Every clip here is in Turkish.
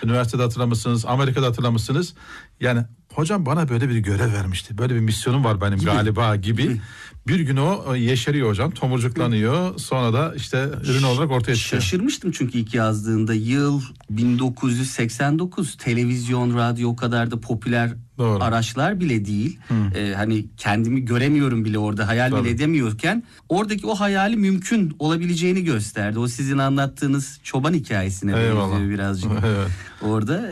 Üniversitede hatırlamışsınız, Amerika'da hatırlamışsınız. Yani hocam bana böyle bir görev vermişti. Böyle bir misyonum var benim galiba gibi. Bir gün o yeşeriyor hocam, tomurcuklanıyor. Sonra da işte ürün olarak ortaya çıkıyor. Şaşırmıştım çünkü ilk yazdığında yıl 1989, televizyon, radyo o kadar da popüler araçlar bile değil. Hani kendimi göremiyorum bile orada, hayal bile edemiyorken oradaki o hayali mümkün olabileceğini gösterdi. O sizin anlattığınız çoban hikayesine benziyor birazcık. Evet. Orada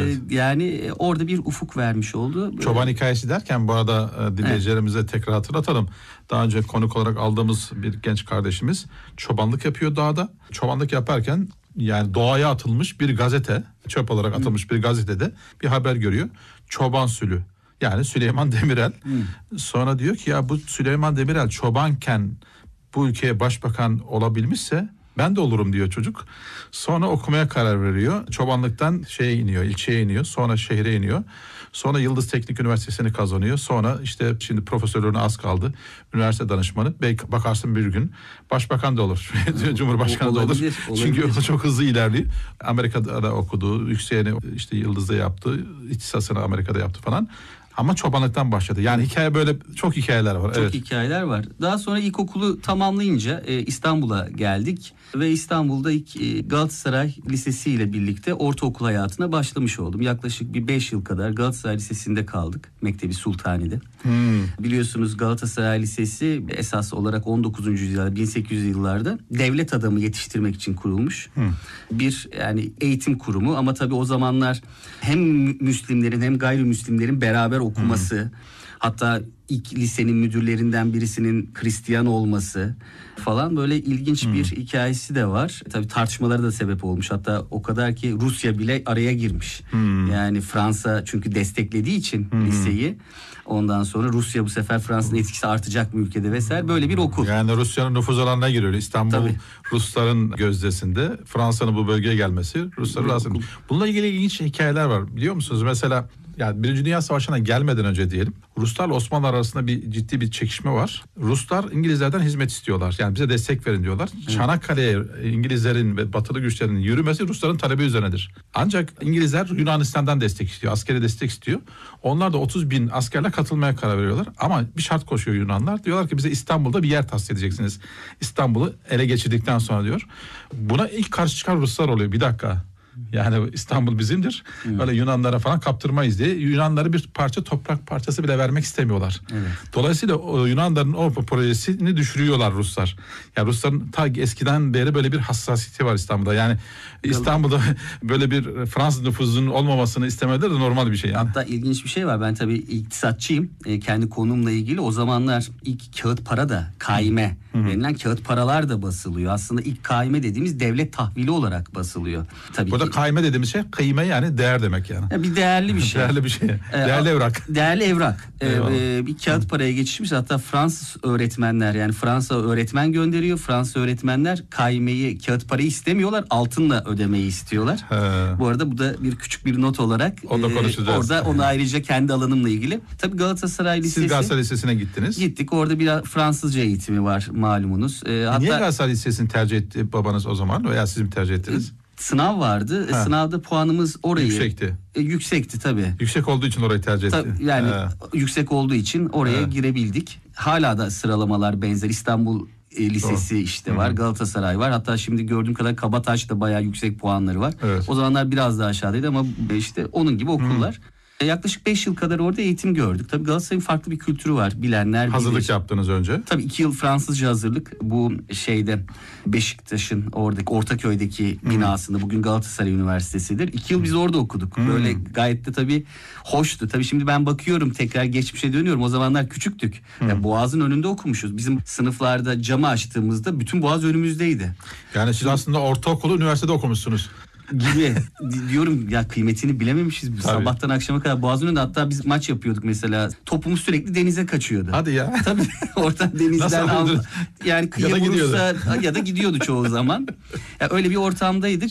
yani orada bir ufuk vermiş oldu. Çoban hikayesi derken bu arada dinleyicilerimize tekrar hatırlatalım. Daha önce konuk olarak aldığımız bir genç kardeşimiz çobanlık yapıyor dağda. Çobanlık yaparken yani doğaya atılmış bir gazete, çöp olarak atılmış bir gazetede bir haber görüyor. Çoban Sülü, yani Süleyman Demirel. Sonra diyor ki ya bu Süleyman Demirel çobanken bu ülkeye başbakan olabilmişse ben de olurum diyor çocuk. Sonra okumaya karar veriyor. Çobanlıktan ilçeye iniyor. Sonra şehre iniyor. Sonra Yıldız Teknik Üniversitesi'ni kazanıyor. Sonra işte şimdi profesörlüğüne az kaldı. Üniversite danışmanı. Belki bakarsın bir gün başbakan da olur. Cumhurbaşkanı da olur. Çünkü o çok hızlı ilerliyor. Amerika'da da okudu. Yükseğini işte Yıldız'da yaptı. İhtisasını Amerika'da yaptı falan. Ama çobanlıktan başladı. Yani hikaye böyle çok hikayeler var. Çok hikayeler var. Daha sonra ilkokulu tamamlayınca İstanbul'a geldik ve İstanbul'da ilk Galatasaray Lisesi ile birlikte ortaokul hayatına başlamış oldum. Yaklaşık bir 5 yıl kadar Galatasaray Lisesi'nde kaldık. Mektebi Sultani'de. Biliyorsunuz Galatasaray Lisesi esas olarak 19. yüzyılda 1800 yıllarda devlet adamı yetiştirmek için kurulmuş. Bir yani eğitim kurumu ama tabii o zamanlar hem Müslümanların hem gayrimüslimlerin beraber okuması, hatta ilk lisenin müdürlerinden birisinin Hristiyan olması falan, böyle ilginç bir hikayesi de var. Tabii tartışmalara da sebep olmuş. Hatta o kadar ki Rusya bile araya girmiş. Yani Fransa çünkü desteklediği için liseyi. Ondan sonra Rusya bu sefer Fransa'nın etkisi artacak mı ülkede vesaire, böyle bir okul. Yani Rusya'nın nüfuz alanına giriyor. İstanbul Rusların gözdesinde, Fransa'nın bu bölgeye gelmesi Rusların aslında. Bununla ilgili ilginç hikayeler var biliyor musunuz? Mesela yani Birinci Dünya Savaşı'na gelmeden önce diyelim, Ruslarla Osmanlı arasında ciddi bir çekişme var. Ruslar İngilizlerden hizmet istiyorlar. Yani bize destek verin diyorlar. Çanakkale'ye İngilizlerin ve batılı güçlerin yürümesi Rusların talebi üzerinedir. Ancak İngilizler Yunanistan'dan destek istiyor. Askeri destek istiyor. Onlar da 30.000 askerle katılmaya karar veriyorlar. Ama bir şart koşuyor Yunanlar. Diyorlar ki bize İstanbul'da bir yer tahsis edeceksiniz. İstanbul'u ele geçirdikten sonra diyor. Buna ilk karşı çıkan Ruslar oluyor. Bir dakika. Yani İstanbul bizimdir. Öyle Yunanlara falan kaptırmayız diye. Yunanlara bir parça toprak parçası bile vermek istemiyorlar. Dolayısıyla o Yunanların o projesini düşürüyorlar Ruslar. Yani Rusların ta eskiden beri böyle bir hassasiyeti var İstanbul'da. Yani İstanbul'da böyle bir Fransız nüfuzunun olmamasını istemeleri de normal bir şey. Yani. Hatta ilginç bir şey var. Ben tabii iktisatçıyım. Kendi konumla ilgili. O zamanlar ilk kağıt para da kaime denilen kağıt paralar da basılıyor. Aslında ilk kaime dediğimiz devlet tahvili olarak basılıyor. Tabii burada kaime dediğimiz şey kıyme, yani değer demek yani. Bir değerli bir şey. Değerli bir şey. Değerli evrak. Değerli evrak. Bir kağıt paraya geçişmiş. Hatta Fransız öğretmenler, yani Fransa öğretmen gönderiyor. Fransız öğretmenler kaimeyi, kağıt parayı istemiyorlar. Altınla ödemeyi istiyorlar. Bu arada bu da bir küçük bir not olarak orada onu ayrıca kendi alanımla ilgili. Tabii Galatasaray Lisesi. Siz Galatasaray Lisesi'ne gittiniz. Gittik. Orada biraz Fransızca eğitimi var malumunuz. Hatta niye Galatasaray Lisesi'ni tercih etti babanız o zaman veya siz mi tercih ettiniz? Sınav vardı. Sınavda puanımız orayı... Yüksekti. Yüksekti tabii. Yüksek olduğu için orayı tercih etti. Yani yüksek olduğu için oraya girebildik. Hala da sıralamalar benzer. İstanbul Lisesi işte var. Galatasaray var. Hatta şimdi gördüğüm kadar Kabataş da bayağı yüksek puanları var. O zamanlar biraz daha aşağıdaydı ama işte onun gibi okullar. Yaklaşık 5 yıl kadar orada eğitim gördük. Tabii Galatasaray'ın farklı bir kültürü var. Bilenler bilir. Hazırlık yaptınız önce. Tabii 2 yıl Fransızca hazırlık. Bu şeyde Beşiktaş'ın oradaki Ortaköy'deki binasında, bugün Galatasaray Üniversitesi'dir. 2 yıl biz orada okuduk. Böyle gayet de tabii hoştu. Tabii şimdi ben bakıyorum, tekrar geçmişe dönüyorum. O zamanlar küçüktük. Yani Boğaz'ın önünde okumuşuz. Bizim sınıflarda camı açtığımızda bütün Boğaz önümüzdeydi. Yani siz aslında ortaokulu üniversitede okumuşsunuz. Gibi diyorum ya, kıymetini bilememişiz biz. Sabahtan akşama kadar Boğaz'ın önünde, hatta biz maç yapıyorduk mesela. Topumuz sürekli denize kaçıyordu. Hadi ya. Tabii oradan denizden yani kıyıya vurursa ya da gidiyordu çoğu zaman. Ya öyle bir ortamdaydık.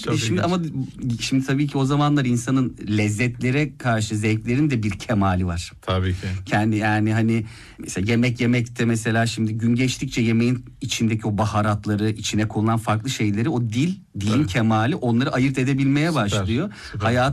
Şimdi tabii ki o zamanlar insanın lezzetlere karşı zevklerin de bir kemali var. Tabii ki. Kendi yani hani mesela yemek yemekte mesela şimdi gün geçtikçe yemeğin içindeki o baharatları, içine konulan farklı şeyleri, o dilin kemali onları ayırt edebilmeye başlıyor. Süper.